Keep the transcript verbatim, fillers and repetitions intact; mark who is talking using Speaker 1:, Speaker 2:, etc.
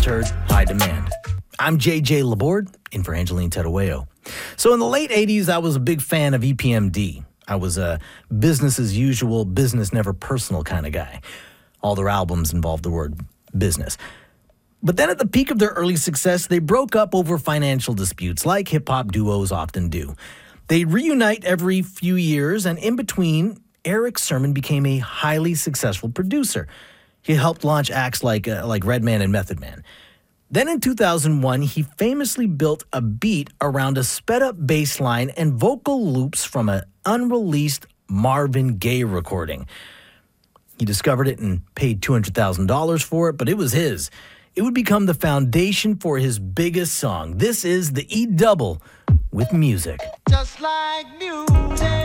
Speaker 1: heard High Demand. I'm J J Laborde, in for Angeline Terueo. So in the late eighties, I was a big fan of E P M D. I was a business as usual, business never personal kind of guy. All their albums involved the word business. But then at the peak of their early success, they broke up over financial disputes, like hip-hop duos often do. They reunite every few years, and in between, Erick Sermon became a highly successful producer. He helped launch acts like, uh, like Redman and Method Man. Then in two thousand one, he famously built a beat around a sped-up bass line and vocal loops from an unreleased Marvin Gaye recording. He discovered it and paid two hundred thousand dollars for it, but it was his. It would become the foundation for his biggest song. This is the E-Double with Music.
Speaker 2: Just like music.